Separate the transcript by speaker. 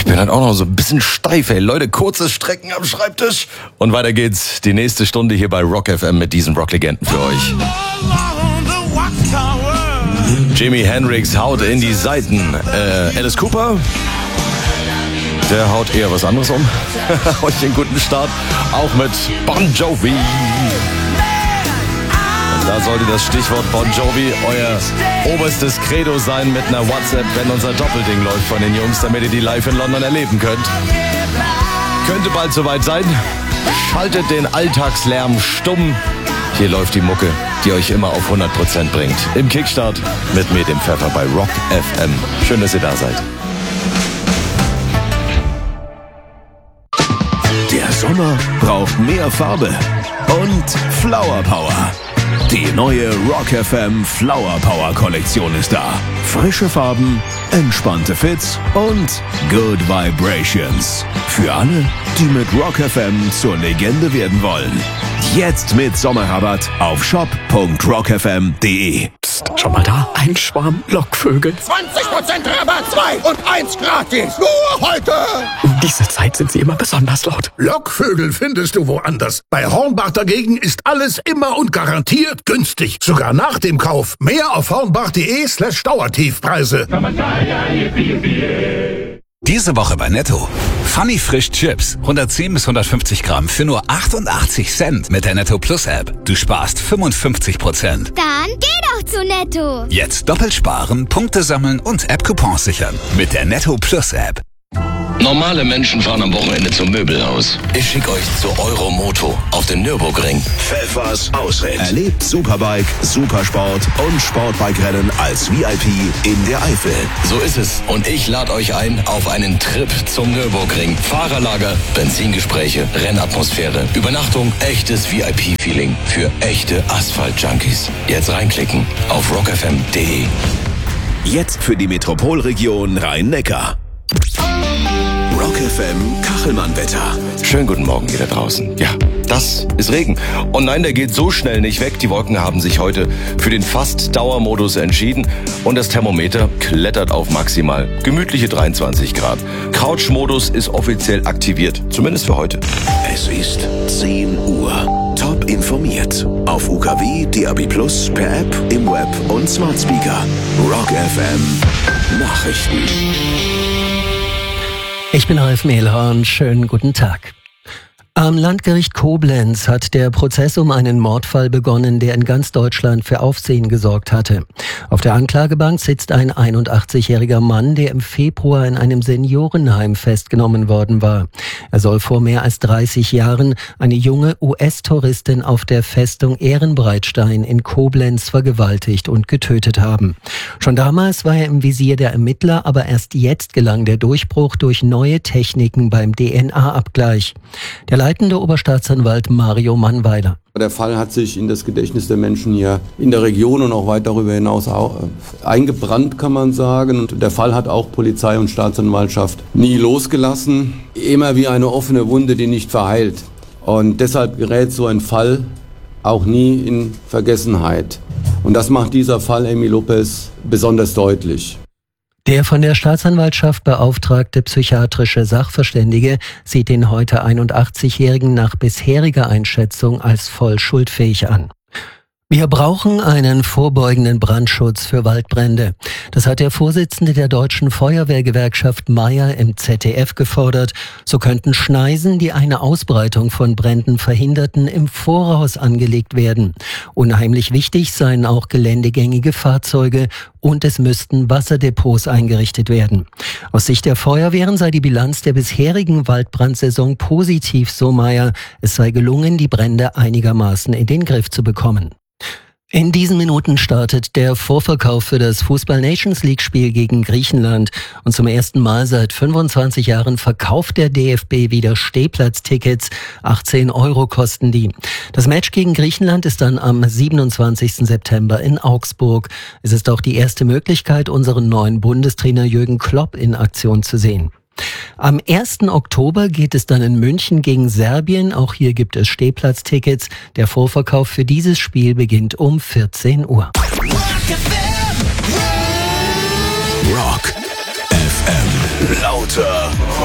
Speaker 1: bin halt auch noch so ein bisschen steif, ey. Leute, kurze Strecken am Schreibtisch. Und weiter geht's. Die nächste Stunde hier bei Rock FM mit diesen Rocklegenden für euch. Jimi Hendrix haut in die Seiten. Alice Cooper, der haut eher was anderes um. Euch einen guten Start. Auch mit Bon Jovi. Und da sollte das Stichwort Bon Jovi euer oberstes Credo sein mit einer WhatsApp, wenn unser Doppelding läuft von den Jungs, damit ihr die live in London erleben könnt. Könnte bald soweit sein. Schaltet den Alltagslärm stumm. Hier läuft die Mucke, die euch immer auf 100% bringt. Im Kickstart mit mir, dem Pfeffer, bei Rock FM. Schön, dass ihr da seid.
Speaker 2: Der Sommer braucht mehr Farbe und Flower Power. Die neue Rock FM Flower Power Kollektion ist da. Frische Farben, entspannte Fits und Good Vibrations. Für alle, die mit Rock FM zur Legende werden wollen. Jetzt mit Sommerrabatt auf shop.rockfm.de.
Speaker 3: Psst, schon mal da? Ein Schwarm Lockvögel.
Speaker 4: 20% Rabatt, 2 und 1 gratis. Nur heute.
Speaker 3: Um diese Zeit sind sie immer besonders laut.
Speaker 4: Lockvögel findest du woanders. Bei Hornbach dagegen ist alles immer und garantiert günstig. Sogar nach dem Kauf. Mehr auf hornbach.de/Dauertiefpreise.
Speaker 5: Diese Woche bei Netto. Funny Frisch Chips. 110 bis 150 Gramm für nur 88 Cent mit der Netto Plus App. Du sparst 55%.
Speaker 6: Dann geh doch zu Netto.
Speaker 5: Jetzt doppelt sparen, Punkte sammeln und App-Coupons sichern. Mit der Netto Plus App.
Speaker 7: Normale Menschen fahren am Wochenende zum Möbelhaus. Ich schicke euch zu Euromoto auf den Nürburgring.
Speaker 2: Pfeffers Ausritt. Erlebt Superbike, Supersport und Sportbike-Rennen als VIP in der Eifel.
Speaker 7: So ist es. Und ich lade euch ein auf einen Trip zum Nürburgring. Fahrerlager, Benzingespräche, Rennatmosphäre, Übernachtung, echtes VIP-Feeling für echte Asphalt-Junkies. Jetzt reinklicken auf rockfm.de.
Speaker 2: Jetzt für die Metropolregion Rhein-Neckar. Rock FM Kachelmann-Wetter.
Speaker 1: Schönen guten Morgen ihr da draußen. Ja, das ist Regen. Und nein, der geht so schnell nicht weg. Die Wolken haben sich heute für den Fast-Dauermodus entschieden. Und das Thermometer klettert auf maximal gemütliche 23 Grad. Couch-Modus ist offiziell aktiviert. Zumindest für heute.
Speaker 2: Es ist 10 Uhr. Top informiert. Auf UKW, DAB+, per App, im Web und Smart Speaker. Rock FM Nachrichten.
Speaker 8: Ich bin Ralf Mehlhorn, schönen guten Tag. Am Landgericht Koblenz hat der Prozess um einen Mordfall begonnen, der in ganz Deutschland für Aufsehen gesorgt hatte. Auf der Anklagebank sitzt ein 81-jähriger Mann, der im Februar in einem Seniorenheim festgenommen worden war. Er soll vor mehr als 30 Jahren eine junge US-Touristin auf der Festung Ehrenbreitstein in Koblenz vergewaltigt und getötet haben. Schon damals war er im Visier der Ermittler, aber erst jetzt gelang der Durchbruch durch neue Techniken beim DNA-Abgleich. Der leitende Oberstaatsanwalt Mario Mannweiler.
Speaker 9: Der Fall hat sich in das Gedächtnis der Menschen hier in der Region und auch weit darüber hinaus eingebrannt, kann man sagen. Und der Fall hat auch Polizei und Staatsanwaltschaft nie losgelassen. Immer wie eine offene Wunde, die nicht verheilt. Und deshalb gerät so ein Fall auch nie in Vergessenheit. Und das macht dieser Fall Amy Lopez besonders deutlich.
Speaker 8: Der von der Staatsanwaltschaft beauftragte psychiatrische Sachverständige sieht den heute 81-Jährigen nach bisheriger Einschätzung als voll schuldfähig an. Wir brauchen einen vorbeugenden Brandschutz für Waldbrände. Das hat der Vorsitzende der Deutschen Feuerwehrgewerkschaft Meier im ZDF gefordert. So könnten Schneisen, die eine Ausbreitung von Bränden verhinderten, im Voraus angelegt werden. Unheimlich wichtig seien auch geländegängige Fahrzeuge und es müssten Wasserdepots eingerichtet werden. Aus Sicht der Feuerwehren sei die Bilanz der bisherigen Waldbrandsaison positiv, so Meier. Es sei gelungen, die Brände einigermaßen in den Griff zu bekommen. In diesen Minuten startet der Vorverkauf für das Fußball-Nations-League-Spiel gegen Griechenland. Und zum ersten Mal seit 25 Jahren verkauft der DFB wieder Stehplatztickets. 18 € kosten die. Das Match gegen Griechenland ist dann am 27. September in Augsburg. Es ist auch die erste Möglichkeit, unseren neuen Bundestrainer Jürgen Klopp in Aktion zu sehen. Am 1. Oktober geht es dann in München gegen Serbien. Auch hier gibt es Stehplatztickets. Der Vorverkauf für dieses Spiel beginnt um 14 Uhr.
Speaker 2: Rock FM Lauter